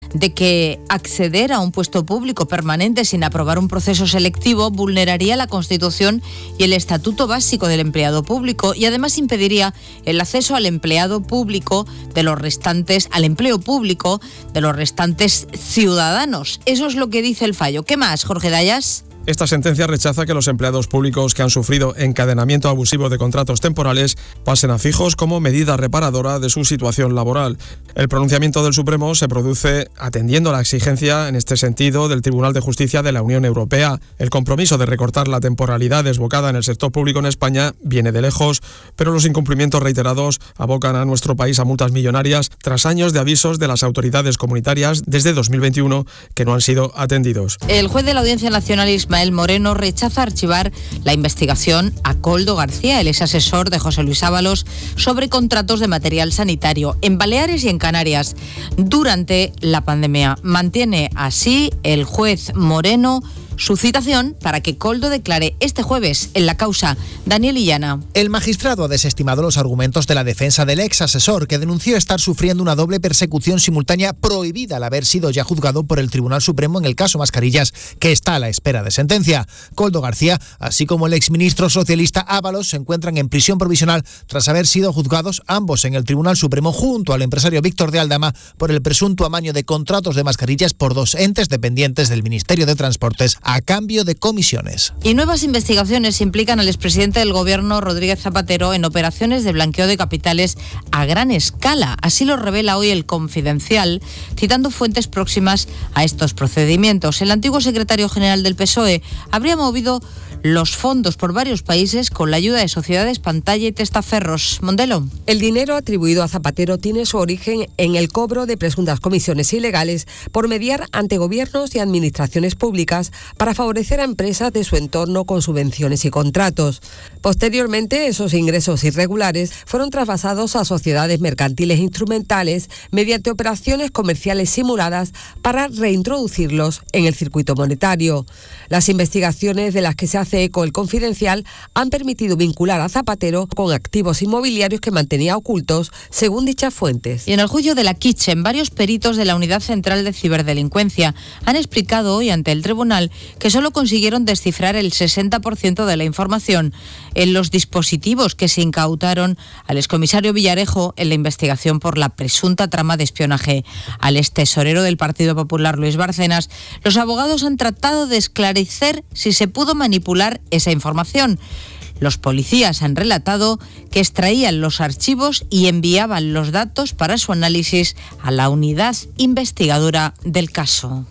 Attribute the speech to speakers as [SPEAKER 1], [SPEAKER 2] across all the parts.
[SPEAKER 1] de que acceder a un puesto público permanente sin aprobar un proceso selectivo vulneraría la Constitución y el Estatuto Básico del Empleado Público y además impediría el acceso al empleo público de los restantes ciudadanos. Eso es lo que dice el fallo. ¿Qué más, Jorge Dayas?
[SPEAKER 2] Esta sentencia rechaza que los empleados públicos que han sufrido encadenamiento abusivo de contratos temporales pasen a fijos como medida reparadora de su situación laboral. El pronunciamiento del Supremo se produce atendiendo a la exigencia en este sentido del Tribunal de Justicia de la Unión Europea. El compromiso de recortar la temporalidad desbocada en el sector público en España viene de lejos, pero los incumplimientos reiterados abocan a nuestro país a multas millonarias tras años de avisos de las autoridades comunitarias desde 2021 que no han sido atendidos.
[SPEAKER 1] El juez de la Audiencia Nacional, Ismael Moreno, rechaza archivar la investigación a Koldo García, el ex asesor de José Luis Ábalos, sobre contratos de material sanitario en Baleares y en Canarias durante la pandemia. Mantiene así el juez Moreno su citación para que Koldo declare este jueves en la causa. Daniel Illana.
[SPEAKER 3] El magistrado ha desestimado los argumentos de la defensa del ex asesor, que denunció estar sufriendo una doble persecución simultánea prohibida al haber sido ya juzgado por el Tribunal Supremo en el caso Mascarillas, que está a la espera de sentencia. Koldo García, así como el exministro socialista Ábalos, se encuentran en prisión provisional tras haber sido juzgados ambos en el Tribunal Supremo junto al empresario Víctor de Aldama por el presunto amaño de contratos de mascarillas por dos entes dependientes del Ministerio de Transportes a cambio de comisiones.
[SPEAKER 1] Y nuevas investigaciones implican al expresidente del Gobierno, Rodríguez Zapatero, en operaciones de blanqueo de capitales a gran escala. Así lo revela hoy El Confidencial, citando fuentes próximas a estos procedimientos. El antiguo secretario general del PSOE habría movido los fondos por varios países con la ayuda de sociedades pantalla y testaferros. Mondelo.
[SPEAKER 4] El dinero atribuido a Zapatero tiene su origen en el cobro de presuntas comisiones ilegales por mediar ante gobiernos y administraciones públicas para favorecer a empresas de su entorno con subvenciones y contratos. Posteriormente, esos ingresos irregulares fueron trasvasados a sociedades mercantiles instrumentales mediante operaciones comerciales simuladas para reintroducirlos en el circuito monetario. Las investigaciones de las que se hace eco El Confidencial han permitido vincular a Zapatero con activos inmobiliarios que mantenía ocultos, según dichas fuentes.
[SPEAKER 1] Y en el juicio de la Kitchen, varios peritos de la Unidad Central de Ciberdelincuencia han explicado hoy ante el tribunal que solo consiguieron descifrar el 60% de la información en los dispositivos que se incautaron al excomisario Villarejo en la investigación por la presunta trama de espionaje al extesorero del Partido Popular, Luis Bárcenas. Los abogados han tratado de esclarecer si se pudo manipular esa información. Los policías han relatado que extraían los archivos y enviaban los datos para su análisis a la unidad investigadora del caso.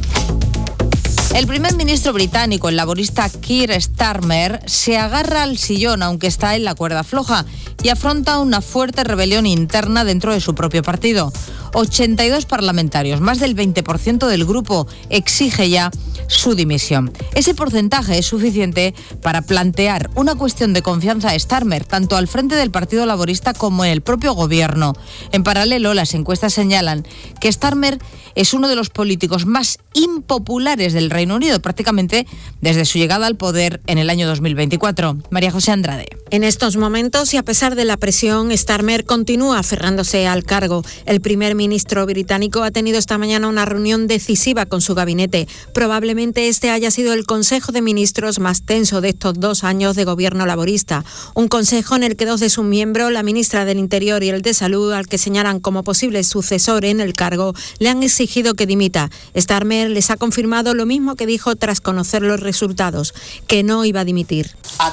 [SPEAKER 1] El primer ministro británico, el laborista Keir Starmer, se agarra al sillón, aunque está en la cuerda floja, y afronta una fuerte rebelión interna dentro de su propio partido. 82 parlamentarios, más del 20% del grupo, exige ya su dimisión. Ese porcentaje es suficiente para plantear una cuestión de confianza a Starmer, tanto al frente del Partido Laborista como en el propio gobierno. En paralelo, las encuestas señalan que Starmer es uno de los políticos más impopulares del Reino Unido, prácticamente desde su llegada al poder en el año 2024. María José Andrade.
[SPEAKER 5] En estos momentos, y a pesar de la presión, Starmer continúa aferrándose al cargo. El primer ministro británico ha tenido esta mañana una reunión decisiva con su gabinete. Probablemente este haya sido el Consejo de Ministros más tenso de estos 2 años de gobierno laborista. Un consejo en el que 2 de sus miembros, la ministra del Interior y el de Salud, al que señalan como posible sucesor en el cargo, le han exigido que dimita. Starmer les ha confirmado lo mismo que dijo tras conocer los resultados, que no iba a dimitir.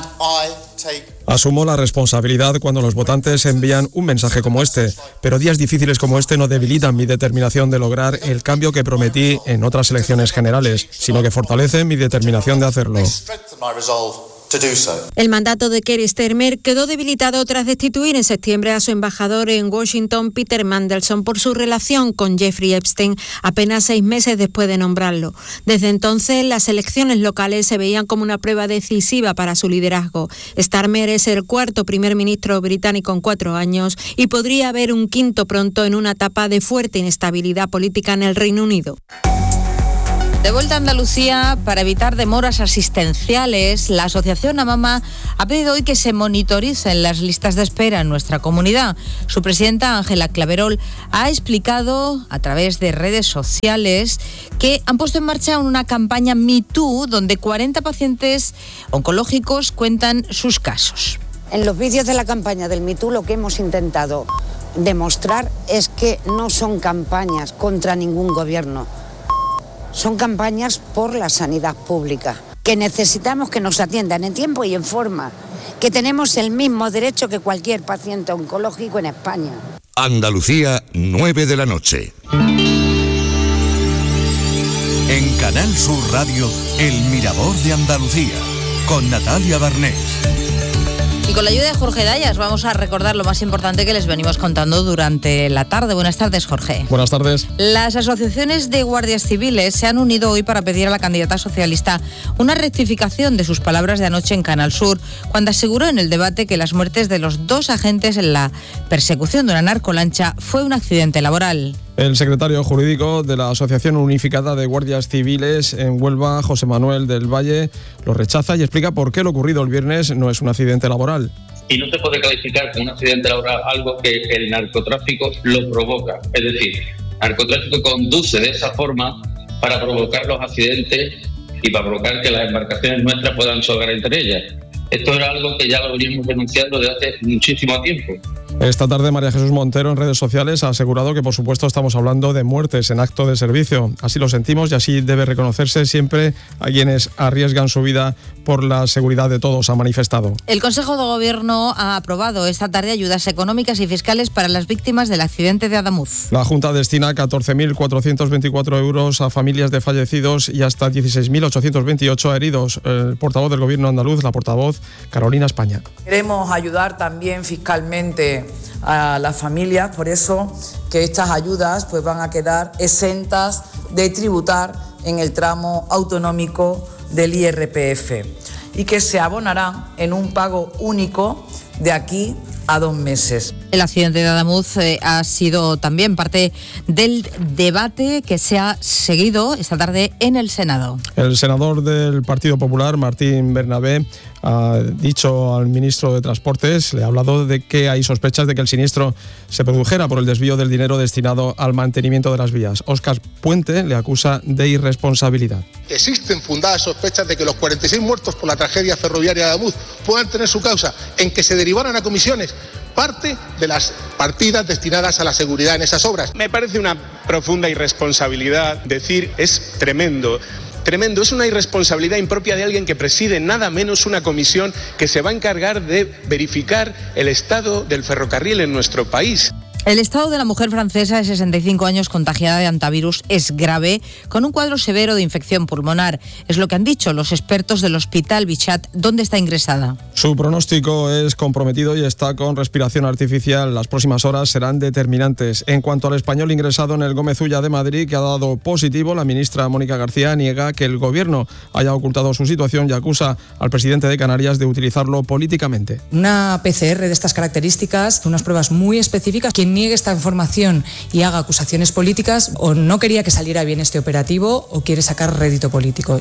[SPEAKER 2] Asumo la responsabilidad cuando los votantes envían un mensaje como este, pero días difíciles como este no debilitan mi determinación de lograr el cambio que prometí en otras elecciones generales, sino que fortalecen mi determinación de hacerlo.
[SPEAKER 5] El mandato de Keir Starmer quedó debilitado tras destituir en septiembre a su embajador en Washington, Peter Mandelson, por su relación con Jeffrey Epstein, apenas 6 meses después de nombrarlo. Desde entonces, las elecciones locales se veían como una prueba decisiva para su liderazgo. Starmer es el 4º primer ministro británico en 4 años y podría haber un 5º pronto en una etapa de fuerte inestabilidad política en el Reino Unido.
[SPEAKER 1] De vuelta a Andalucía, para evitar demoras asistenciales, la Asociación Amama ha pedido hoy que se monitoricen las listas de espera en nuestra comunidad. Su presidenta, Ángela Claverol, ha explicado a través de redes sociales que han puesto en marcha una campaña Me Too, donde 40 pacientes oncológicos cuentan sus casos.
[SPEAKER 6] En los vídeos de la campaña del Me Too lo que hemos intentado demostrar es que no son campañas contra ningún gobierno. Son campañas por la sanidad pública, que necesitamos que nos atiendan en tiempo y en forma, que tenemos el mismo derecho que cualquier paciente oncológico en España.
[SPEAKER 7] Andalucía, 9 de la noche. En Canal Sur Radio, El Mirador de Andalucía, con Natalia Barnés.
[SPEAKER 1] Y con la ayuda de Jorge Dayas vamos a recordar lo más importante que les venimos contando durante la tarde. Buenas tardes, Jorge.
[SPEAKER 2] Buenas tardes.
[SPEAKER 1] Las asociaciones de guardias civiles se han unido hoy para pedir a la candidata socialista una rectificación de sus palabras de anoche en Canal Sur, cuando aseguró en el debate que las muertes de los 2 agentes en la persecución de una narcolancha fue un accidente laboral.
[SPEAKER 2] El secretario jurídico de la Asociación Unificada de Guardias Civiles en Huelva, José Manuel del Valle, lo rechaza y explica por qué lo ocurrido el viernes no es un accidente laboral.
[SPEAKER 8] Y no se puede calificar como un accidente laboral algo que el narcotráfico lo provoca. Es decir, el narcotráfico conduce de esa forma para provocar los accidentes y para provocar que las embarcaciones nuestras puedan chocar entre ellas. Esto era algo que ya lo veníamos denunciando desde hace muchísimo tiempo.
[SPEAKER 2] Esta tarde María Jesús Montero en redes sociales ha asegurado que por supuesto estamos hablando de muertes en acto de servicio. Así lo sentimos y así debe reconocerse siempre a quienes arriesgan su vida por la seguridad de todos, ha manifestado.
[SPEAKER 1] El Consejo de Gobierno ha aprobado esta tarde ayudas económicas y fiscales para las víctimas del accidente de Adamuz.
[SPEAKER 2] La Junta destina 14.424 euros a familias de fallecidos y hasta 16.828 a heridos. El portavoz del Gobierno andaluz, la portavoz Carolina España.
[SPEAKER 9] Queremos ayudar también fiscalmente a las familias, por eso que estas ayudas pues van a quedar exentas de tributar en el tramo autonómico del IRPF y que se abonarán en un pago único de aquí a 2 meses.
[SPEAKER 1] El accidente de Adamuz ha sido también parte del debate que se ha seguido esta tarde en el Senado.
[SPEAKER 2] El senador del Partido Popular, Martín Bernabé, ha dicho al ministro de Transportes, le ha hablado de que hay sospechas de que el siniestro se produjera por el desvío del dinero destinado al mantenimiento de las vías. Óscar Puente le acusa de irresponsabilidad.
[SPEAKER 10] Existen fundadas sospechas de que los 46 muertos por la tragedia ferroviaria de Adamuz puedan tener su causa en que se derivaran a comisiones parte de las partidas destinadas a la seguridad en esas obras.
[SPEAKER 11] Me parece una profunda irresponsabilidad decir es tremendo. Tremendo, es una irresponsabilidad impropia de alguien que preside nada menos una comisión que se va a encargar de verificar el estado del ferrocarril en nuestro país.
[SPEAKER 1] El estado de la mujer francesa de 65 años contagiada de hantavirus es grave, con un cuadro severo de infección pulmonar. Es lo que han dicho los expertos del Hospital Bichat, donde está ingresada.
[SPEAKER 2] Su pronóstico es comprometido y está con respiración artificial. Las próximas horas serán determinantes. En cuanto al español ingresado en el Gómez Ulla de Madrid, que ha dado positivo, la ministra Mónica García niega que el gobierno haya ocultado su situación y acusa al presidente de Canarias de utilizarlo políticamente.
[SPEAKER 12] Una PCR de estas características, unas pruebas muy específicas. Quien niegue esta información y haga acusaciones políticas o no quería que saliera bien este operativo o quiere sacar rédito político.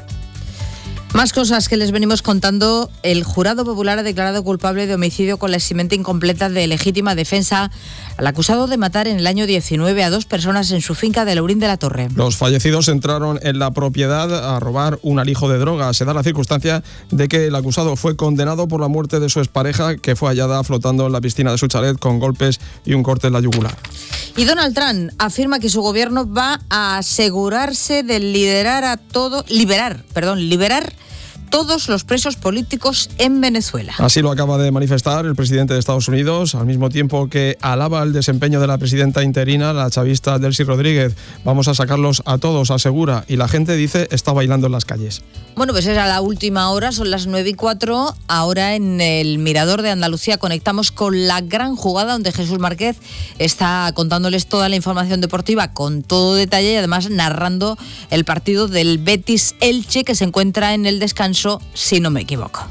[SPEAKER 1] Más cosas que les venimos contando. El jurado popular ha declarado culpable de homicidio con la eximenta incompleta de legítima defensa al acusado de matar en el año 19 a 2 personas en su finca de Laurín de la Torre.
[SPEAKER 2] Los fallecidos entraron en la propiedad a robar un alijo de droga. Se da la circunstancia de que el acusado fue condenado por la muerte de su expareja, que fue hallada flotando en la piscina de su chalet con golpes y un corte en la yugular.
[SPEAKER 1] Y Donald Trump afirma que su gobierno va a asegurarse de liberar todos los presos políticos en Venezuela.
[SPEAKER 2] Así lo acaba de manifestar el presidente de Estados Unidos, al mismo tiempo que alaba el desempeño de la presidenta interina, la chavista Delcy Rodríguez. Vamos a sacarlos a todos, asegura, y la gente dice está bailando en las calles.
[SPEAKER 1] Bueno, pues es a la última hora, son las 9:04. Ahora en el Mirador de Andalucía conectamos con la gran jugada, donde Jesús Márquez está contándoles toda la información deportiva con todo detalle y además narrando el partido del Betis-Elche, que se encuentra en el descanso, si no me equivoco.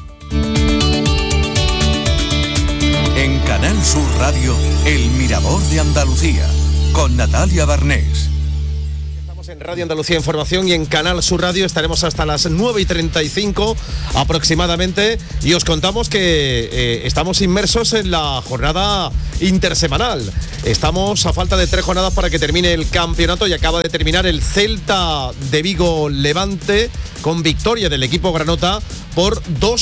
[SPEAKER 7] En Canal Sur Radio, El Mirador de Andalucía, con Natalia Barnés.
[SPEAKER 13] Estamos en Radio Andalucía Información y en Canal Sur Radio. Estaremos hasta las 9:35 aproximadamente y os contamos que estamos inmersos en la jornada intersemanal. Estamos a falta de 3 jornadas para que termine el campeonato y acaba de terminar el Celta de Vigo Levante con victoria del equipo granota por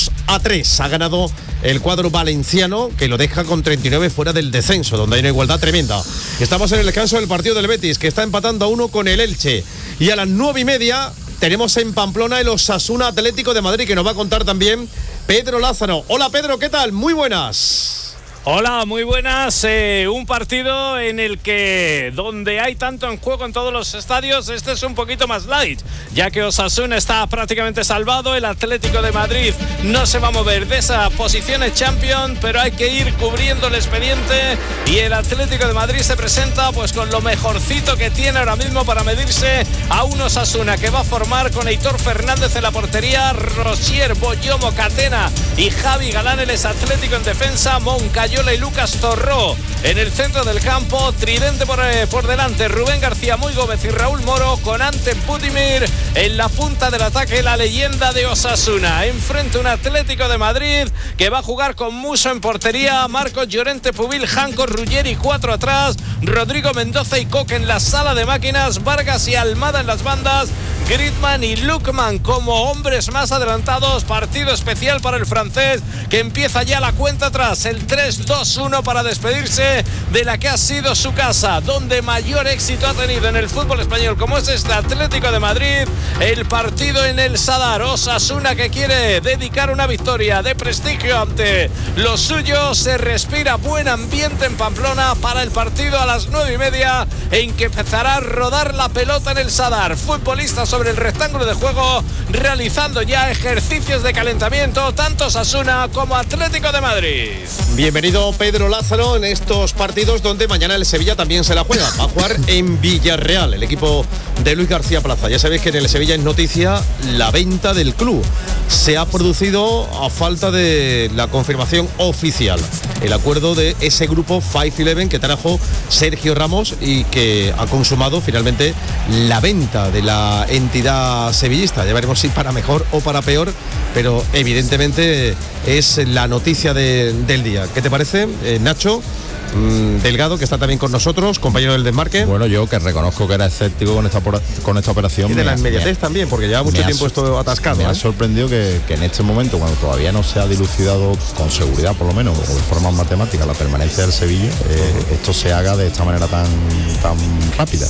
[SPEAKER 13] 2-3. Ha ganado el cuadro valenciano, que lo deja con 39 fuera del descenso, donde hay una igualdad tremenda. Estamos en el descanso del partido del Betis, que está empatando a 1 con el Elche. Y a las 9:30 tenemos en Pamplona el Osasuna Atlético de Madrid, que nos va a contar también Pedro Lázaro. Hola Pedro, ¿qué tal? Muy buenas.
[SPEAKER 14] Hola, muy buenas. Un partido en el que, donde hay tanto en juego en todos los estadios, este es un poquito más light, ya que Osasuna está prácticamente salvado. El Atlético de Madrid no se va a mover de esa posición de Champions, pero hay que ir cubriendo el expediente, y el Atlético de Madrid se presenta pues con lo mejorcito que tiene ahora mismo para medirse a un Osasuna que va a formar con Heitor Fernández en la portería, Rosier, Boyomo, Catena y Javi Galán. El Atlético en defensa, Moncayola y Lucas Torró en el centro del campo, tridente por delante, Rubén García Muy Gómez y Raúl Moro, con Ante Budimir en la punta del ataque, la leyenda de Osasuna. Enfrente un Atlético de Madrid que va a jugar con Muso en portería, Marcos Llorente, Pubil, Janco, Ruggeri, 4 atrás, Rodrigo Mendoza y Coque en la sala de máquinas, Vargas y Almada en las bandas, Griezmann y Lukman como hombres más adelantados. Partido especial para el francés, que empieza ya la cuenta atrás, el 3-2-1 para despedirse de la que ha sido su casa, donde mayor éxito ha tenido en el fútbol español, como es este Atlético de Madrid. El partido en el Sadar, Osasuna que quiere dedicar una victoria de prestigio ante los suyos. Se respira buen ambiente en Pamplona para el partido a las 9:30, en que empezará a rodar la pelota en el Sadar. Futbolistas sobre el rectángulo de juego, realizando ya ejercicios de calentamiento, tanto Osasuna como Atlético de Madrid.
[SPEAKER 13] Bienvenido Pedro Lázaro en estos partidos donde mañana el Sevilla también se la juega. Va a jugar en Villarreal, el equipo de Luis García Plaza. Ya sabéis que en el Sevilla es noticia la venta del club. Se ha producido a falta de la confirmación oficial el acuerdo de ese grupo 5-11 que trajo Sergio Ramos y que ha consumado finalmente la venta de la entidad sevillista. Ya veremos si para mejor o para peor, pero evidentemente es la noticia del día. ¿Qué te parece, Nacho Delgado, que está también con nosotros, compañero del Desmarque?
[SPEAKER 15] Bueno, yo que reconozco que era escéptico con esta operación.
[SPEAKER 13] Y de la inmediatez también, porque lleva mucho tiempo esto atascado.
[SPEAKER 15] Me ha sorprendido que en este momento, cuando todavía no se ha dilucidado con seguridad, por lo menos, o de forma matemática, la permanencia del Sevilla, esto se haga de esta manera tan rápida.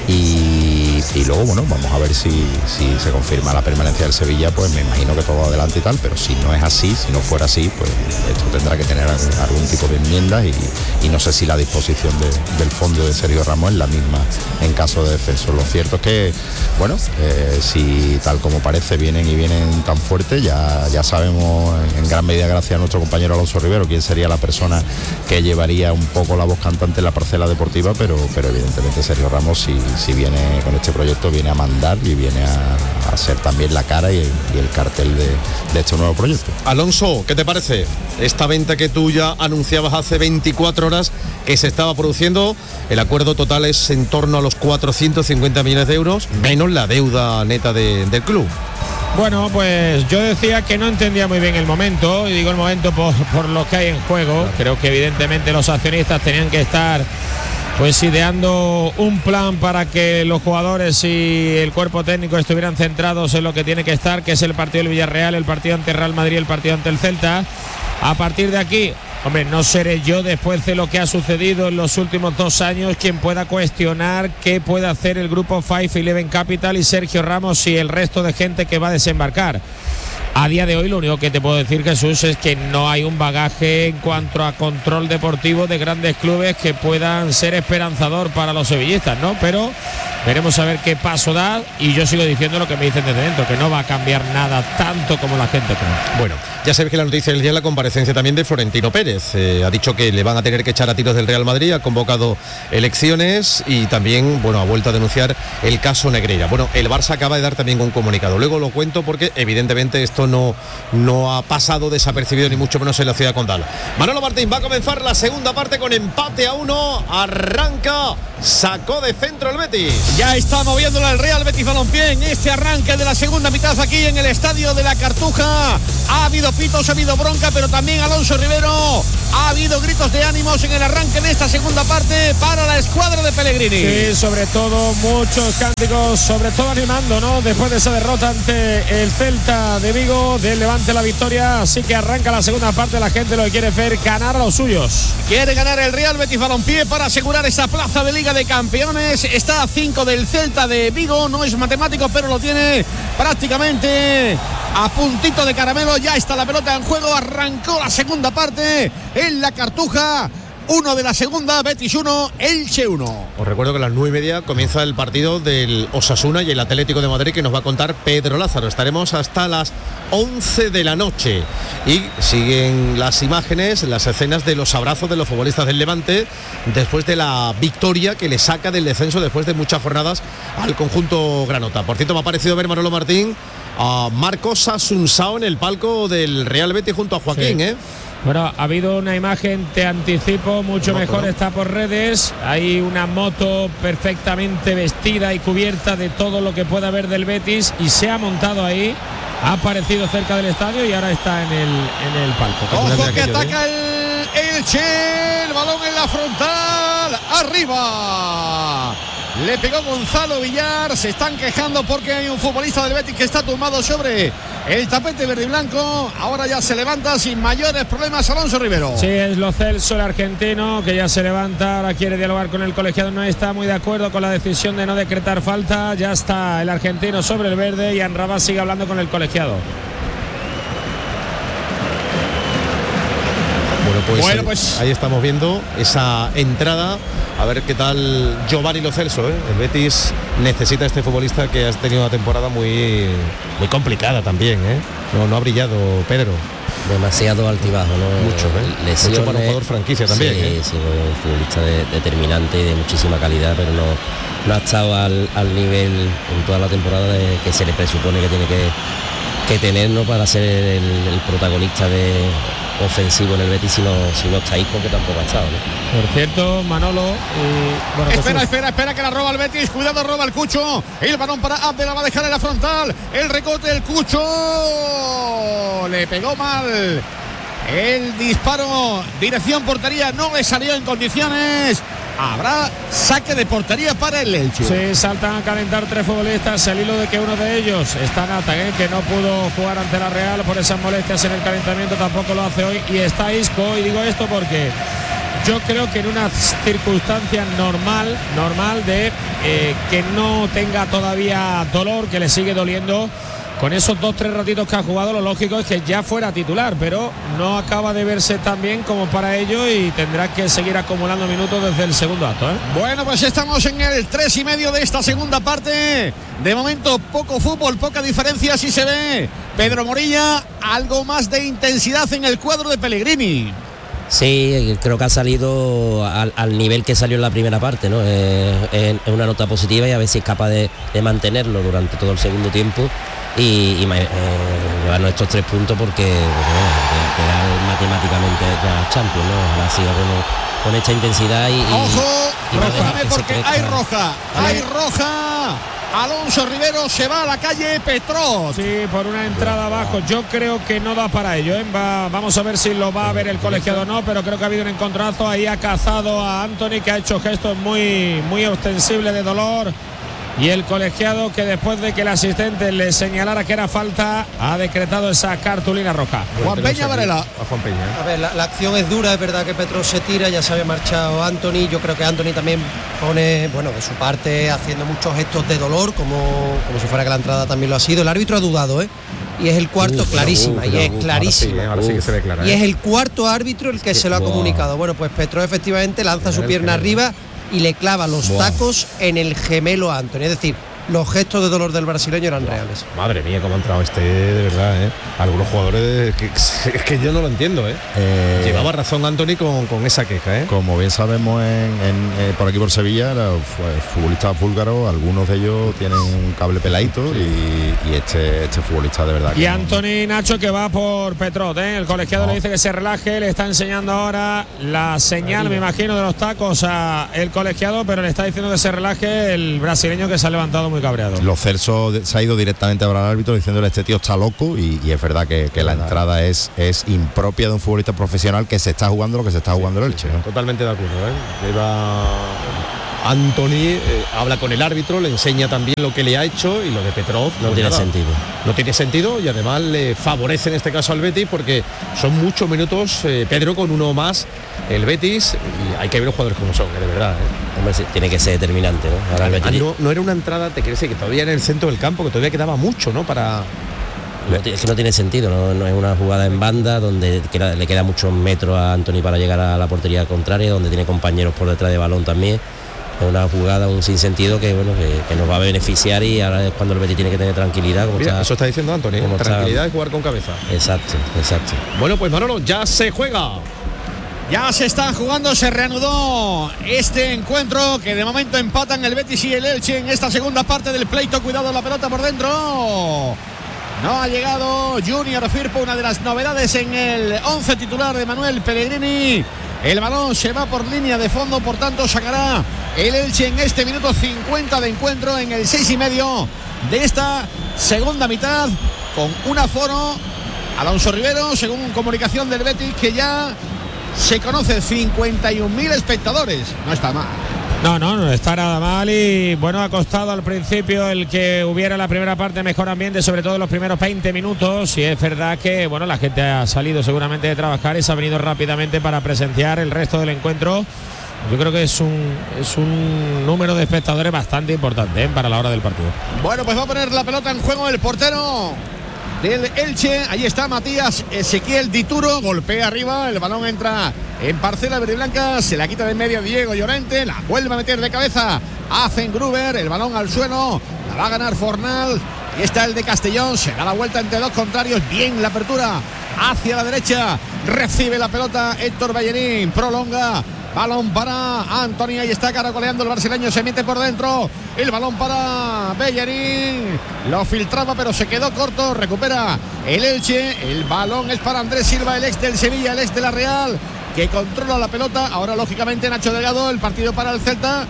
[SPEAKER 15] Y luego, bueno, vamos a ver si se confirma la permanencia del Sevilla, pues me imagino que todo adelante y tal, pero si no es así, si no fuera así, pues esto tendrá que tener algún tipo de enmienda y no sé si la disposición del fondo de Sergio Ramos es la misma en caso de descenso. Lo cierto es que, bueno, si tal como parece vienen tan fuerte, ya sabemos en gran medida, gracias a nuestro compañero Alonso Rivero, quién sería la persona que llevaría un poco la voz cantante en la parcela deportiva, pero evidentemente Sergio Ramos, si viene con este proyecto, viene a mandar y viene a ser también la cara y el cartel de este nuevo proyecto.
[SPEAKER 13] Alonso, ¿qué te parece esta venta que tú ya anunciabas hace 24 horas que se estaba produciendo? El acuerdo total es en torno a los 450 millones de euros, menos la deuda neta del club.
[SPEAKER 16] Bueno, pues yo decía que no entendía muy bien el momento, y digo el momento por lo que hay en juego. Creo que evidentemente los accionistas tenían que estar pues ideando un plan para que los jugadores y el cuerpo técnico estuvieran centrados en lo que tiene que estar, que es el partido del Villarreal, el partido ante Real Madrid, el partido ante el Celta. A partir de aquí, hombre, no seré yo, después de lo que ha sucedido en los últimos 2 años, quien pueda cuestionar qué puede hacer el grupo 5-11 Capital y Sergio Ramos y el resto de gente que va a desembarcar. A día de hoy lo único que te puedo decir, Jesús, es que no hay un bagaje en cuanto a control deportivo de grandes clubes que puedan ser esperanzador para los sevillistas, ¿no? Pero veremos a ver qué paso da, y yo sigo diciendo lo que me dicen desde dentro, que no va a cambiar nada tanto como la gente cree.
[SPEAKER 13] Bueno, Ya sabéis que la noticia del día es la comparecencia también de Florentino Pérez. Ha dicho que le van a tener que echar a tiros del Real Madrid, ha convocado elecciones y también, bueno, ha vuelto a denunciar el caso Negreira. Bueno, el Barça acaba de dar también un comunicado. Luego lo cuento porque evidentemente esto no ha pasado desapercibido ni mucho menos en la ciudad condal. Manolo Martín, va a comenzar la segunda parte con empate a 1. Arranca, sacó de centro el Betis.
[SPEAKER 17] Ya está moviéndola el Real Betis Balompié en este arranque de la segunda mitad aquí en el estadio de la Cartuja. Ha habido pitos, ha habido bronca, pero también Alonso Rivero, ha habido gritos de ánimos en el arranque de esta segunda parte para la escuadra de Pellegrini.
[SPEAKER 16] Sí, sobre todo muchos cánticos, sobre todo animando, ¿no? Después de esa derrota ante el Celta de Vigo, del Levante la victoria, así que arranca la segunda parte, la gente lo que quiere ver ganar a los suyos.
[SPEAKER 17] Quiere ganar el Real Betis Balompié para asegurar esa plaza de Liga de Campeones. Está a 5 del Celta de Vigo, no es matemático, pero lo tiene prácticamente a puntito de caramelo. Ya está la pelota en juego, arrancó la segunda parte en la Cartuja. 1 de la segunda, Betis 1, Elche 1.
[SPEAKER 13] Os recuerdo que a las 9:30 comienza el partido del Osasuna y el Atlético de Madrid, que nos va a contar Pedro Lázaro. Estaremos hasta las 11 de la noche y siguen las imágenes, las escenas de los abrazos de los futbolistas del Levante después de la victoria que le saca del descenso después de muchas jornadas al conjunto granota. Por cierto, me ha parecido ver, Manolo Martín, a Marcos Asunsao en el palco del Real Betis junto a Joaquín,
[SPEAKER 16] sí. Bueno, ha habido una imagen, te anticipo, mucho mejor, ¿no? Está por redes. Hay una moto perfectamente vestida y cubierta de todo lo que pueda haber del Betis y se ha montado ahí. Ha aparecido cerca del estadio y ahora está en el palco.
[SPEAKER 17] Ojo que ataca el Elche, el balón en la frontal, arriba. Le pegó Gonzalo Villar, se están quejando porque hay un futbolista del Betis que está tumbado sobre el tapete verde y blanco. Ahora ya se levanta sin mayores problemas Alonso Rivero.
[SPEAKER 16] Sí, es Lo Celso, el argentino, que ya se levanta, ahora quiere dialogar con el colegiado, no está muy de acuerdo con la decisión de no decretar falta. Ya está el argentino sobre el verde y Anrabás sigue hablando con el colegiado.
[SPEAKER 13] Bueno, pues ahí estamos viendo esa entrada. A ver qué tal Giovanni Lo Celso, ¿eh? El Betis necesita a este futbolista que ha tenido una temporada muy complicada también, ¿eh? No ha brillado, Pedro.
[SPEAKER 18] Demasiado altibajo, ¿no?
[SPEAKER 13] Mucho para un jugador franquicia también.
[SPEAKER 18] Sí, un futbolista determinante y de muchísima calidad, pero no ha estado al nivel en toda la temporada que se le presupone que tiene que tener, ¿no? Para ser el protagonista ofensivo en el Betis, si no está Isco, que tampoco ha estado, ¿no?
[SPEAKER 16] Por cierto, Manolo,
[SPEAKER 17] espera que la roba el Betis, cuidado, roba el Cucho, el balón para Abde, la va a dejar en la frontal, el recote del Cucho, le pegó mal el disparo, dirección portería, no le salió en condiciones. Habrá saque de portería para el Elche.
[SPEAKER 16] Sí, saltan a calentar 3 futbolistas al hilo de que uno de ellos está Nathan, que no pudo jugar ante la Real por esas molestias en el calentamiento, tampoco lo hace hoy, y está Isco. Y digo esto porque yo creo que en una circunstancia normal de que no tenga todavía dolor, que le sigue doliendo, con esos 2-3 ratitos que ha jugado, lo lógico es que ya fuera titular, pero no acaba de verse tan bien como para ello y tendrá que seguir acumulando minutos desde el segundo acto, ¿eh?
[SPEAKER 17] Bueno, pues estamos en el 3:30 de esta segunda parte. De momento poco fútbol, poca diferencia, así se ve. Pedro Morilla, algo más de intensidad en el cuadro de Pellegrini.
[SPEAKER 18] Sí, creo que ha salido al nivel que salió en la primera parte, ¿no? Es una nota positiva y a ver si es capaz de mantenerlo durante todo el segundo tiempo y llevarnos estos 3 puntos porque quedar matemáticamente ya Champions, ¿no? Ahora siga con esta intensidad y
[SPEAKER 17] ¡ojo!
[SPEAKER 18] Y
[SPEAKER 17] roja, porque hay roja. Alonso Rivero se va a la calle Petrot.
[SPEAKER 16] Sí, por una entrada abajo. Yo creo que no da para ello, ¿eh? Vamos a ver si lo va a ver el colegiado o no, pero creo que ha habido un encontronazo. Ahí ha cazado a Anthony, que ha hecho gestos muy ostensibles de dolor. Y el colegiado, que después de que el asistente le señalara que era falta, ha decretado esa cartulina roja.
[SPEAKER 17] Juan Peña Varela.
[SPEAKER 19] A ver, la acción es dura, es verdad que Petrot se tira, ya se había marchado Anthony. Yo creo que Anthony también pone, de su parte, haciendo muchos gestos de dolor, como si fuera que la entrada también lo ha sido. El árbitro ha dudado, y es el cuarto, clarísima, y es clarísima.
[SPEAKER 13] Ahora sí que se ve clara,
[SPEAKER 19] y es el cuarto árbitro el que se lo ha comunicado. Bueno, pues Petrot efectivamente lanza su pierna arriba y le clava los tacos en el gemelo a Anthony. Es decir, los gestos de dolor del brasileño eran reales.
[SPEAKER 13] Madre mía, cómo ha entrado de verdad, ¿eh? Algunos jugadores es que yo no lo entiendo, ¿eh? Llevaba razón Antony con esa queja, ¿eh?
[SPEAKER 15] Como bien sabemos por aquí por Sevilla, los futbolistas búlgaros, algunos de ellos tienen un cable peladito, y este futbolista de verdad.
[SPEAKER 16] Y Antony, Nacho, que va por Petrov, ¿eh? El colegiado le dice que se relaje, le está enseñando ahora la señal, me imagino, de los tacos a el colegiado, pero le está diciendo que se relaje el brasileño, que se ha levantado muy cabreado.
[SPEAKER 15] Los Celso se ha ido directamente a hablar al árbitro diciéndole: este tío está loco, y es verdad que la entrada es impropia de un futbolista profesional que se está jugando lo que se está jugando el Elche, ¿no?
[SPEAKER 13] Totalmente de acuerdo, ¿eh? Lleva Antony, habla con el árbitro, le enseña también lo que le ha hecho, y lo de Petrov
[SPEAKER 18] no tiene sentido.
[SPEAKER 13] No tiene sentido, y además le favorece en este caso al Betis, porque son muchos minutos, Pedro, con uno más el Betis, y hay que ver los jugadores como son, de verdad, ¿eh?
[SPEAKER 18] Hombre, sí, tiene que ser determinante, ¿no? Ahora el Betis...
[SPEAKER 13] no era una entrada, te quiere decir que todavía en el centro del campo, que todavía quedaba mucho, ¿no? Para...
[SPEAKER 18] Es que no tiene sentido, no es una jugada en banda donde le queda muchos metros a Antony para llegar a la portería contraria, donde tiene compañeros por detrás de balón también. Es una jugada, un sinsentido que nos va a beneficiar, y ahora es cuando el Betis tiene que tener tranquilidad.
[SPEAKER 13] Mira, eso está diciendo Antony, tranquilidad y jugar con cabeza.
[SPEAKER 18] Exacto.
[SPEAKER 13] Bueno, pues Manolo, ya se juega.
[SPEAKER 17] Ya se está jugando, se reanudó este encuentro, que de momento empatan el Betis y el Elche en esta segunda parte del pleito. Cuidado, la pelota por dentro. No ha llegado Junior Firpo, una de las novedades en el 11 titular de Manuel Pellegrini. El balón se va por línea de fondo, por tanto sacará el Elche en este minuto 50 de encuentro, en el 6:30 de esta segunda mitad, con un aforo, Alonso Rivero, según comunicación del Betis, que ya se conoce 51.000 espectadores. No está mal.
[SPEAKER 16] No está nada mal, y bueno, ha costado al principio el que hubiera la primera parte mejor ambiente, sobre todo en los primeros 20 minutos, y es verdad que bueno, la gente ha salido seguramente de trabajar y se ha venido rápidamente para presenciar el resto del encuentro. Yo creo que es un número de espectadores bastante importante, para la hora del partido.
[SPEAKER 17] Bueno, pues va a poner la pelota en juego el portero del Elche. Ahí está Matías Ezequiel Dituro, golpea arriba, el balón entra en parcela verde y blanca, se la quita de medio Diego Llorente, la vuelve a meter de cabeza hacen Gruber, el balón al suelo, la va a ganar Fornal, y está el de Castellón, se da la vuelta entre dos contrarios, bien la apertura hacia la derecha, recibe la pelota Héctor Bellerín, prolonga, balón para Antony, ahí está caracoleando el brasileño, se mete por dentro, el balón para Bellerín, lo filtraba pero se quedó corto, recupera el Elche, el balón es para Andrés Silva, el ex del Sevilla, el ex de la Real, que controla la pelota. Ahora lógicamente Nacho Delgado, el partido para el Celta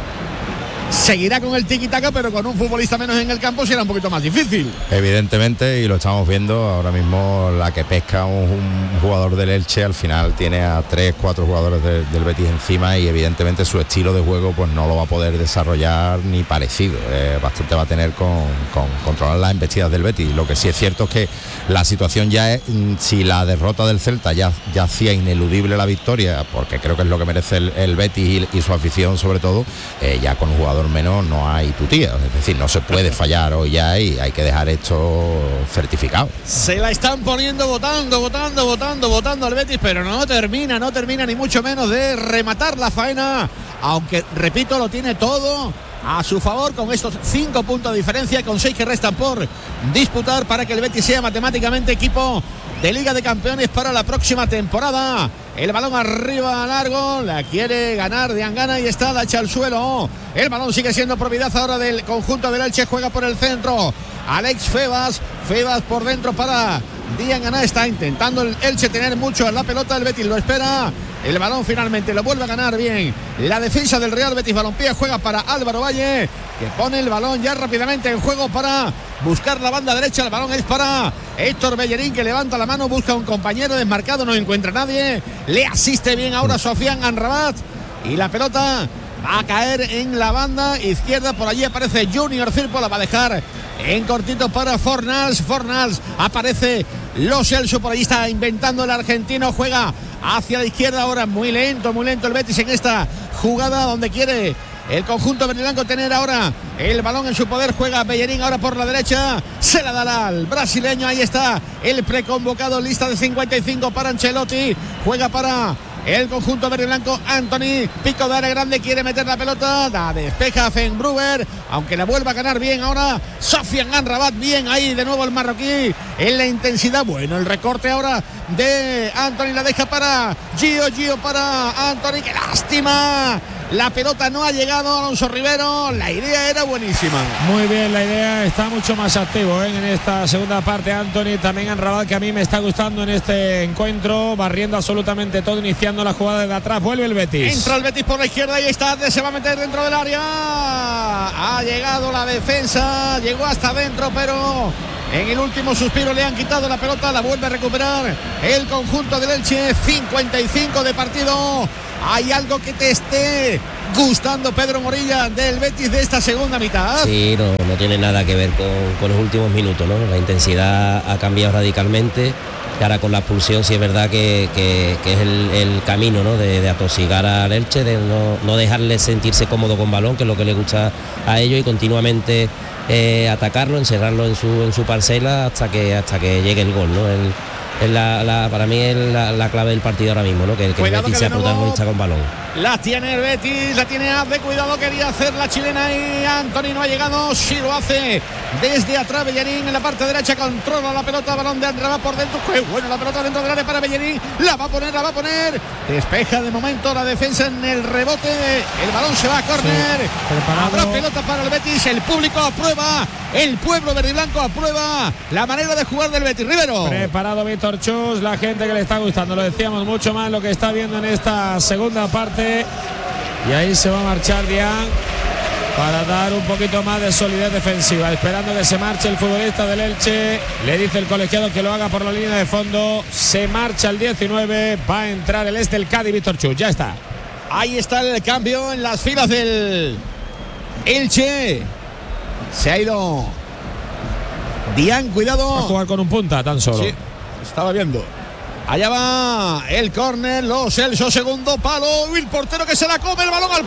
[SPEAKER 17] seguirá con el tiki-taka, pero con un futbolista menos en el campo será un poquito más difícil.
[SPEAKER 15] Evidentemente, y lo estamos viendo ahora mismo, la que pesca un jugador del Elche al final tiene a 3-4 jugadores del Betis encima, y evidentemente su estilo de juego pues no lo va a poder desarrollar ni parecido. Bastante va a tener con controlar las embestidas del Betis. Lo que sí es cierto es que la situación ya es, si la derrota del Celta ya hacía ineludible la victoria, porque creo que es lo que merece el Betis y su afición sobre todo, ya con un jugador menos no hay tutía, es decir, no se puede fallar hoy ya, y hay que dejar esto certificado.
[SPEAKER 17] Se la están poniendo votando al Betis, pero no termina ni mucho menos de rematar la faena, aunque repito, lo tiene todo a su favor con estos 5 puntos de diferencia, con 6 que restan por disputar para que el Betis sea matemáticamente equipo de Liga de Campeones para la próxima temporada. El balón arriba largo, la quiere ganar Diangana y está, la echa al suelo. El balón sigue siendo propiedad ahora del conjunto del Elche, juega por el centro Alex Febas por dentro para Diangana, está intentando el Elche tener mucho en la pelota, el Betis lo espera, el balón finalmente lo vuelve a ganar bien la defensa del Real Betis Balompié, juega para Álvaro Valle, que pone el balón ya rápidamente en juego para buscar la banda derecha, el balón es para Héctor Bellerín, que levanta la mano, busca un compañero desmarcado, no encuentra nadie, le asiste bien ahora Sofian Amrabat, y la pelota va a caer en la banda izquierda, por allí aparece Junior Firpo, la va a dejar en cortito para Fornals, aparece Lo Celso, por allí está inventando el argentino, juega hacia la izquierda ahora, muy lento el Betis en esta jugada donde quiere el conjunto verdiblanco tener ahora el balón en su poder, juega Bellerín ahora por la derecha, se la dará al brasileño, ahí está el preconvocado, lista de 55 para Ancelotti, juega para el conjunto verde y blanco. Anthony, pico de área grande, quiere meter la pelota, la despeja Fenbruber, aunque la vuelva a ganar bien ahora Sofian Amrabat. Bien ahí de nuevo el marroquí en la intensidad. Bueno, el recorte ahora de Anthony, la deja para Gio para Anthony. ¡Qué lástima! La pelota no ha llegado a Alonso Rivero. La idea era buenísima.
[SPEAKER 16] Muy bien, la idea. Está mucho más activo en esta segunda parte Anthony. También Amrabat, que a mí me está gustando en este encuentro, barriendo absolutamente todo, iniciando la jugada desde atrás. Vuelve el Betis.
[SPEAKER 17] Entra el Betis por la izquierda y está, se va a meter dentro del área. Ha llegado la defensa, llegó hasta adentro, pero en el último suspiro le han quitado la pelota. La vuelve a recuperar el conjunto del Elche. 55 de partido. ¿Hay algo que te esté gustando, Pedro Morilla, del Betis de esta segunda mitad?
[SPEAKER 18] Sí, no tiene nada que ver con los últimos minutos, ¿no? La intensidad ha cambiado radicalmente. Y ahora con la expulsión sí es verdad que es el camino, ¿no? de atosigar al Elche, de no dejarle sentirse cómodo con balón, que es lo que le gusta a ellos, y continuamente atacarlo, encerrarlo en su parcela hasta que llegue el gol, ¿no? Para mí es la clave del partido ahora mismo, ¿no? Que el Betis sea protagonista con balón.
[SPEAKER 17] La tiene el Betis, la tiene Abde, cuidado, quería hacer la chilena y Anthony no ha llegado, sí lo hace desde atrás. Bellerín en la parte derecha, controla la pelota, balón de Amrabat por dentro. Qué bueno la pelota dentro del área para Bellerín, la va a poner, despeja de momento la defensa en el rebote, el balón se va a córner, habrá pelota para el Betis, el público aprueba, el pueblo verde y blanco aprueba la manera de jugar del Betis. Rivero.
[SPEAKER 16] Preparado Víctor Chus, la gente que le está gustando, lo decíamos, mucho más lo que está viendo en esta segunda parte. Y ahí se va a marchar Dian para dar un poquito más de solidez defensiva, esperando que se marche el futbolista del Elche. Le dice el colegiado que lo haga por la línea de fondo. Se marcha el 19, va a entrar el del Cádiz, Víctor Chus, ya está.
[SPEAKER 17] Ahí está el cambio en las filas del Elche. Se ha ido Dian, cuidado.
[SPEAKER 16] Va a jugar con un punta tan solo.
[SPEAKER 17] Sí, estaba viendo. Allá va el córner, Lo Celso, segundo palo, el portero que se la come, el balón al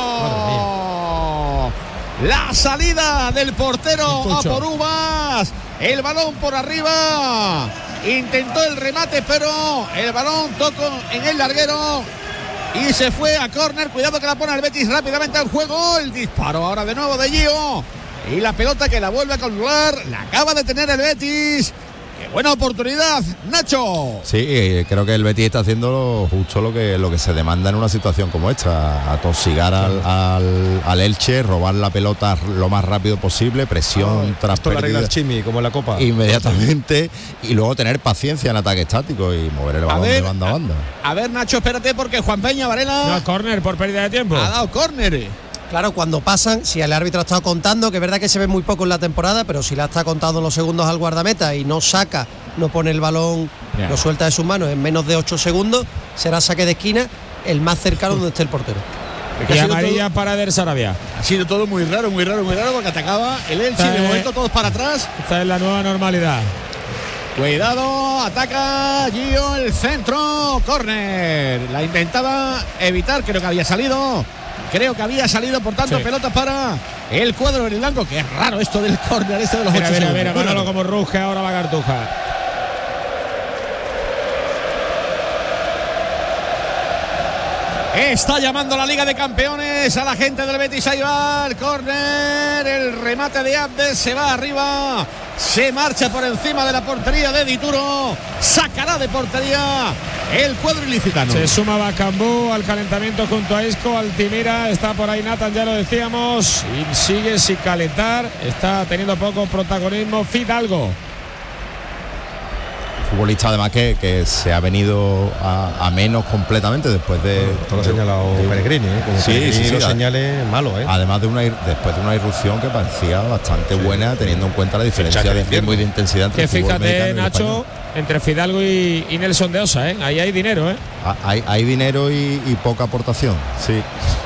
[SPEAKER 17] palo. La salida del portero a por Uvas, el balón por arriba, intentó el remate, pero el balón tocó en el larguero y se fue a córner. Cuidado que la pone el Betis rápidamente al juego, el disparo ahora de nuevo de Gio y la pelota que la vuelve a colgar, la acaba de tener el Betis. ¡Qué buena oportunidad, Nacho!
[SPEAKER 15] Sí, creo que el Betis está haciendo justo lo que se demanda en una situación como esta, atosigar al Elche, robar la pelota lo más rápido posible, presión tras
[SPEAKER 13] pérdida. Esto la regla Chimi, como en la Copa.
[SPEAKER 15] Inmediatamente, y luego tener paciencia en ataque estático y mover el balón de banda a banda.
[SPEAKER 17] A ver, Nacho, espérate, porque Juan Peña Varela...
[SPEAKER 16] No, córner por pérdida de tiempo.
[SPEAKER 17] Ha dado córner.
[SPEAKER 19] Claro, cuando pasan, si el árbitro ha estado contando, que es verdad que se ve muy poco en la temporada, pero si la está contando los segundos al guardameta y no saca, no pone el balón, lo suelta de sus manos en menos de 8 segundos, será saque de esquina el más cercano donde esté el portero.
[SPEAKER 16] Y amarilla para Eder Sarabia.
[SPEAKER 17] Ha sido todo muy raro, porque atacaba el Elche y de momento todos para atrás.
[SPEAKER 16] Esta es la nueva normalidad.
[SPEAKER 17] Cuidado, ataca Gio, el centro, córner. La intentaba evitar, creo que había salido, por tanto, pelota para el cuadro verde y blanco. Que es raro esto del córner, de los 8 segundos.
[SPEAKER 16] Mira, Manolo como ruge ahora la Cartuja.
[SPEAKER 17] Está llamando la Liga de Campeones a la gente del Betis. Ahí va el córner, el remate de Abdes, se va arriba, se marcha por encima de la portería de Dituro, sacará de portería el cuadro ilicitano.
[SPEAKER 16] Se suma Bacambú al calentamiento junto a Isco. Altimira está por ahí, Nathan, ya lo decíamos, y sigue sin calentar, está teniendo poco protagonismo Fidalgo.
[SPEAKER 15] Futbolista además que se ha venido a menos completamente después de...
[SPEAKER 13] Todo lo ha señalado Pellegrini,
[SPEAKER 15] sí,
[SPEAKER 13] los señales malos,
[SPEAKER 15] Además después de una irrupción que parecía bastante buena, teniendo en cuenta la diferencia de ritmo y de intensidad entre
[SPEAKER 16] que fíjate, Nacho, entre Fidalgo y Nelson de Osa, ahí hay dinero,
[SPEAKER 15] Hay dinero y poca aportación, sí.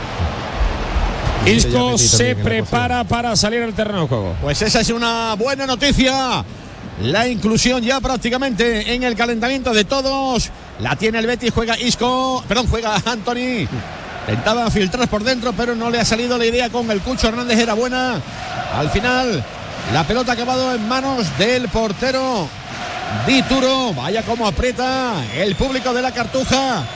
[SPEAKER 16] Isco se prepara para salir al terreno de juego.
[SPEAKER 17] Pues esa es una buena noticia. La inclusión ya prácticamente en el calentamiento de todos. La tiene el Betis, juega Anthony. Intentaba filtrar por dentro, pero no le ha salido la idea con el Cucho Hernández, era buena. Al final, la pelota ha acabado en manos del portero Dituro. Vaya como aprieta el público de la Cartuja.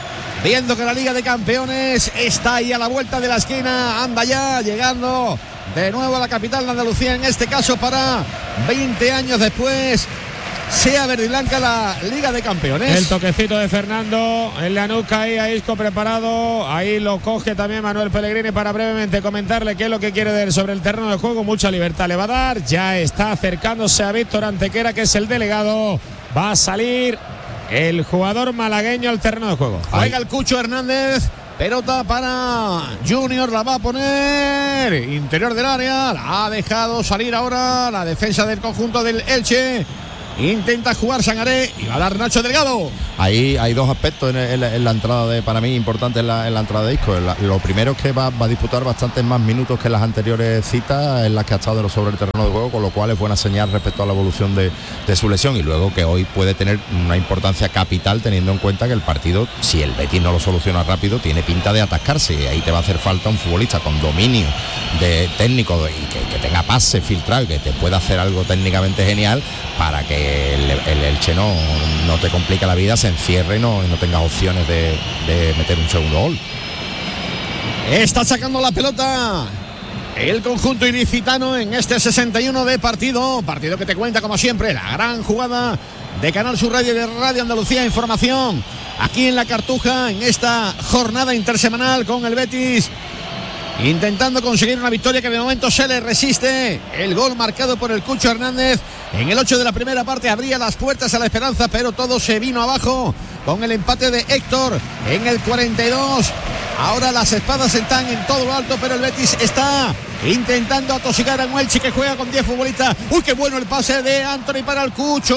[SPEAKER 17] viendo que la Liga de Campeones está ahí a la vuelta de la esquina, anda ya llegando de nuevo a la capital de Andalucía, en este caso para 20 años después, sea verde y blanca la Liga de Campeones.
[SPEAKER 16] El toquecito de Fernando en la nuca, ahí a Isco preparado, ahí lo coge también Manuel Pellegrini para brevemente comentarle qué es lo que quiere ver sobre el terreno de juego. Mucha libertad le va a dar, ya está acercándose a Víctor Antequera, que es el delegado, va a salir el jugador malagueño al terreno de juego.
[SPEAKER 17] Juega el Cucho Hernández, pelota para Junior, la va a poner interior del área, la ha dejado salir ahora la defensa del conjunto del Elche. Intenta jugar Sangaré y va a dar Nacho Delgado.
[SPEAKER 15] Ahí hay dos aspectos en la entrada para mí importantes en la entrada de Isco. Lo primero es que va a disputar bastantes más minutos que las anteriores citas en las que ha estado sobre el terreno de juego, con lo cual es buena señal respecto a la evolución de su lesión, y luego que hoy puede tener una importancia capital teniendo en cuenta que el partido, si el Betis no lo soluciona rápido, tiene pinta de atascarse, y ahí te va a hacer falta un futbolista con dominio de técnico y que tenga pase filtrado y que te pueda hacer algo técnicamente genial para que el Elche no te complica la vida, se encierre y no tenga opciones de meter un segundo gol.
[SPEAKER 17] Está sacando la pelota el conjunto ilicitano en este 61 de partido que te cuenta como siempre la gran jugada de Canal Sur Radio y de Radio Andalucía Información aquí en La Cartuja, en esta jornada intersemanal, con el Betis intentando conseguir una victoria que de momento se le resiste. El gol marcado por el Cucho Hernández en el 8 de la primera parte abría las puertas a la esperanza, pero todo se vino abajo con el empate de Héctor en el 42. Ahora las espadas están en todo lo alto, pero el Betis está intentando atosigar a un Elche que juega con 10 futbolistas. ¡Uy, qué bueno el pase de Anthony para el Cucho!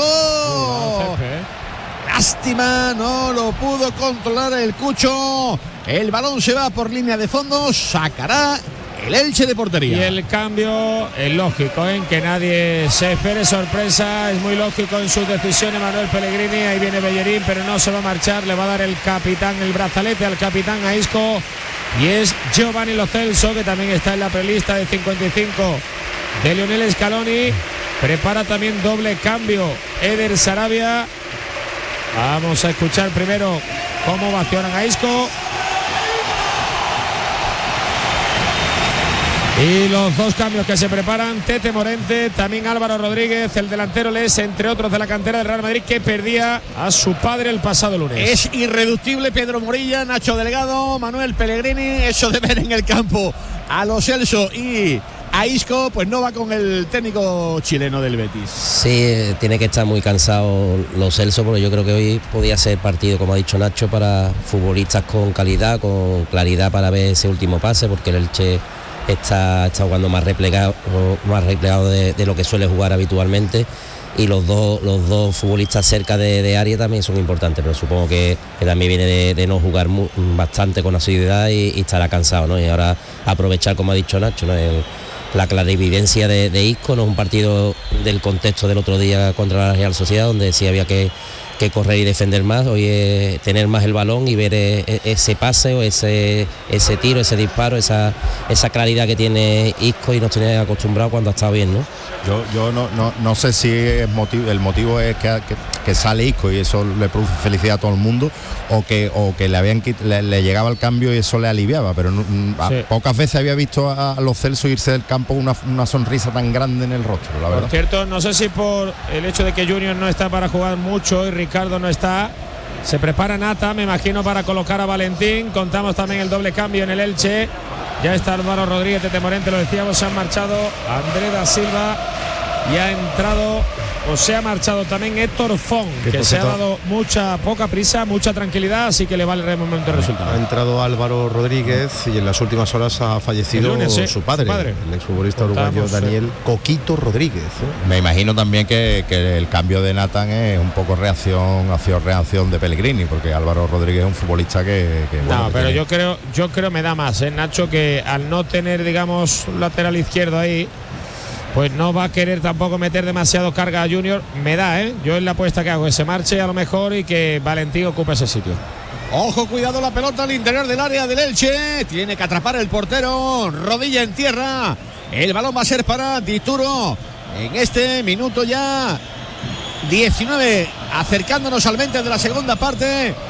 [SPEAKER 17] Lástima, no lo pudo controlar el Cucho. El balón se va por línea de fondo, sacará el Elche de portería.
[SPEAKER 16] Y el cambio es lógico, en que nadie se espere sorpresa, es muy lógico en sus decisiones Manuel Pellegrini. Ahí viene Bellerín, pero no se va a marchar, le va a dar el capitán el brazalete al capitán a Isco, y es Giovanni Lo Celso, que también está en la prelista de 55 de Lionel Scaloni. Prepara también doble cambio Eder Sarabia. Vamos a escuchar primero cómo ovacionan a Isco. Y los dos cambios que se preparan, Tete Morente, también Álvaro Rodríguez, el delantero les, entre otros de la cantera del Real Madrid, que perdía a su padre el pasado lunes.
[SPEAKER 17] Es irreductible Pedro Morilla, Nacho Delgado, Manuel Pellegrini. Eso de ver en el campo a Lo Celso y a Isco, pues no va con el técnico chileno del Betis.
[SPEAKER 18] Sí, tiene que estar muy cansado Lo Celso, porque yo creo que hoy podía ser partido, como ha dicho Nacho, para futbolistas con calidad, con claridad para ver ese último pase, porque el Elche está jugando más replegado de lo que suele jugar habitualmente, y los dos futbolistas cerca de área también son importantes, pero supongo que también viene de no jugar bastante con asiduidad y estará cansado, ¿no? Y ahora aprovechar, como ha dicho Nacho, ¿no? La clarividencia de Isco. No es un partido del contexto del otro día contra la Real Sociedad, donde sí había que correr y defender más. Hoy es tener más el balón y ver ese pase o ese tiro, ese disparo, esa claridad que tiene Isco, y nos tiene acostumbrado cuando ha estado bien, ¿no?
[SPEAKER 15] Yo no sé si el motivo es que sale Isco y eso le produce felicidad a todo el mundo, o que le llegaba el cambio y eso le aliviaba, pero sí. Pocas veces había visto a Lo Celso irse del campo una sonrisa tan grande en el rostro, la verdad.
[SPEAKER 16] Por cierto, no sé si por el hecho de que Junior no está para jugar mucho y Ricardo no está, se prepara Nata, me imagino, para colocar a Valentín. Contamos también el doble cambio en el Elche. Ya está Álvaro Rodríguez, Tete Morente, lo decíamos, se han marchado André da Silva y ha entrado, o se ha marchado también Héctor Font, que se ha dado poca prisa, mucha tranquilidad, así que le vale el momento de resultado.
[SPEAKER 20] Ha entrado Álvaro Rodríguez y en las últimas horas ha fallecido
[SPEAKER 16] lunes, ¿sí?
[SPEAKER 20] su padre, el exfutbolista uruguayo Daniel Coquito Rodríguez.
[SPEAKER 15] Me imagino también que el cambio de Nathan es un poco reacción de Pellegrini, porque Álvaro Rodríguez es un futbolista que
[SPEAKER 16] no, pero yo creo me da más, Nacho, que al no tener, digamos, un lateral izquierdo ahí, pues no va a querer tampoco meter demasiado carga a Junior. Me da, yo en la apuesta que hago, que se marche a lo mejor y que Valentín ocupe ese sitio.
[SPEAKER 17] Ojo, cuidado, la pelota al interior del área del Elche. Tiene que atrapar el portero, rodilla en tierra. El balón va a ser para Dituro. En este minuto ya 19, acercándonos al 20 de la segunda parte.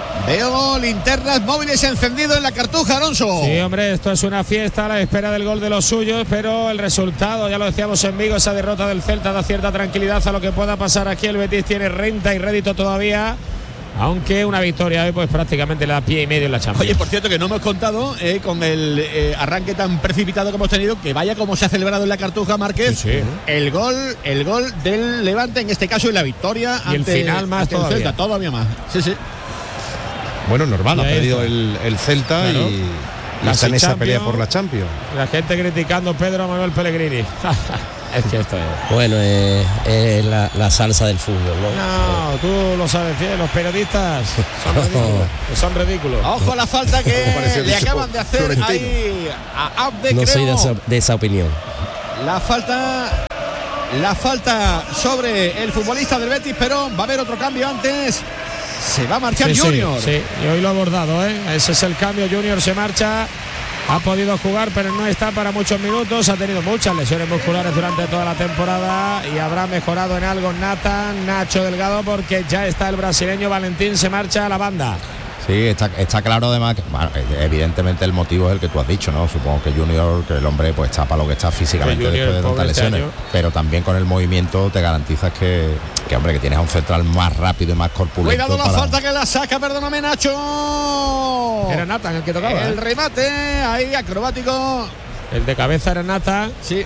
[SPEAKER 17] Veo linternas móviles encendidos en la Cartuja, Alonso.
[SPEAKER 16] Sí, hombre, esto es una fiesta a la espera del gol de los suyos, pero el resultado, ya lo decíamos en Vigo, esa derrota del Celta da cierta tranquilidad a lo que pueda pasar aquí. El Betis tiene renta y rédito todavía, aunque una victoria hoy pues prácticamente le da pie y medio en la Champions.
[SPEAKER 17] Oye, por cierto, que no hemos contado con el arranque tan precipitado que hemos tenido, que vaya como se ha celebrado en la Cartuja, Márquez,
[SPEAKER 16] sí.
[SPEAKER 17] el gol del Levante, en este caso, en la victoria
[SPEAKER 16] y
[SPEAKER 17] ante
[SPEAKER 16] el final más
[SPEAKER 17] ante
[SPEAKER 16] todavía.
[SPEAKER 17] El Celta, todavía más. Sí, sí.
[SPEAKER 13] Bueno, normal, ha perdido el Celta, claro, y está en esa pelea por la Champions.
[SPEAKER 16] La gente criticando a Pedro Manuel Pellegrini. Es que esto es...
[SPEAKER 18] Bueno, es la salsa del fútbol, ¿no?
[SPEAKER 16] No, tú lo sabes bien, los periodistas son ridículos.
[SPEAKER 17] Ojo a la falta que le acaban de hacer Florentino. Ahí a Abde,
[SPEAKER 18] no
[SPEAKER 17] creo.
[SPEAKER 18] soy de esa opinión.
[SPEAKER 17] La falta sobre el futbolista del Betis, pero va a haber otro cambio antes. Se va a marchar Junior.
[SPEAKER 16] Sí, y hoy lo ha abordado, ese es el cambio. Junior se marcha, ha podido jugar, pero no está para muchos minutos. Ha tenido muchas lesiones musculares durante toda la temporada y habrá mejorado en algo Nacho Delgado, porque ya está el brasileño. Valentín se marcha a la banda.
[SPEAKER 15] Sí, está claro además que, bueno, evidentemente el motivo es el que tú has dicho, ¿no? Supongo que Junior, que el hombre pues está para lo que está físicamente después de tantas lesiones, pero también con el movimiento te garantizas que hombre, que tienes a un central más rápido y más corpulento.
[SPEAKER 17] Cuidado la falta que la saca, perdóname, Nacho.
[SPEAKER 16] Era Nathan el que tocaba.
[SPEAKER 17] El remate, ahí acrobático.
[SPEAKER 16] El de cabeza era Nathan.
[SPEAKER 17] Sí.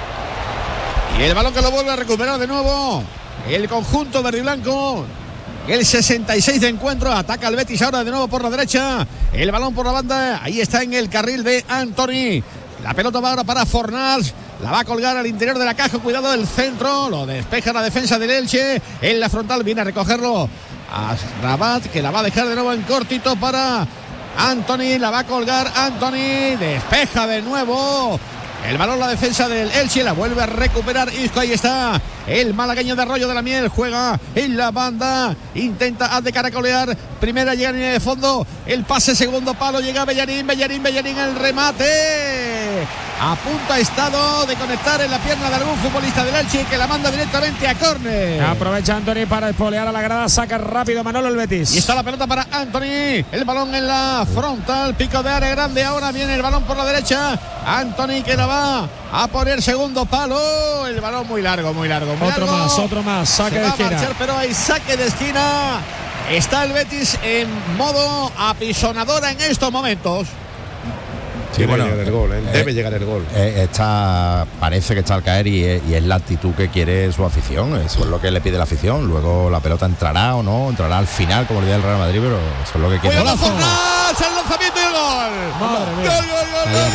[SPEAKER 17] Y el balón que lo vuelve a recuperar de nuevo el conjunto verde y blanco. El 66 de encuentro, ataca el Betis ahora de nuevo por la derecha, el balón por la banda, ahí está en el carril de Antony, la pelota va ahora para Fornals, la va a colgar al interior de la caja, cuidado del centro, lo despeja la defensa del Elche, en la frontal viene a recogerlo a Rabat, que la va a dejar de nuevo en cortito para Antony, la va a colgar Antony, despeja de nuevo. El balón, la defensa del Elche, la vuelve a recuperar Isco, ahí está el malagueño de Arroyo de la Miel, juega en la banda, intenta de caracolear, primera llega en el fondo, el pase, segundo palo, llega Bellarín, el remate, a punto ha estado de conectar en la pierna de algún futbolista del Elche, que la manda directamente a córner.
[SPEAKER 16] Aprovecha Antony para espolear a la grada, saca rápido Manolo el Betis.
[SPEAKER 17] Y está la pelota para Antony, el balón en la frontal, pico de área grande, ahora viene el balón por la derecha, Antony que la va a poner segundo palo, el balón muy largo.
[SPEAKER 16] Otro más, saque de esquina.
[SPEAKER 17] Marchar, pero hay saque de esquina. Está el Betis en modo apisonadora en estos momentos.
[SPEAKER 13] Sí, debe llegar el gol, debe llegar el gol.
[SPEAKER 15] Parece que está al caer y es la actitud que quiere su afición, eso es lo que le pide la afición. Luego la pelota entrará o no, entrará al final como el día del Real Madrid, pero eso es lo que quiere.
[SPEAKER 17] ¡El lanzamiento y el gol!
[SPEAKER 16] Madre mía.
[SPEAKER 17] ¡Gol!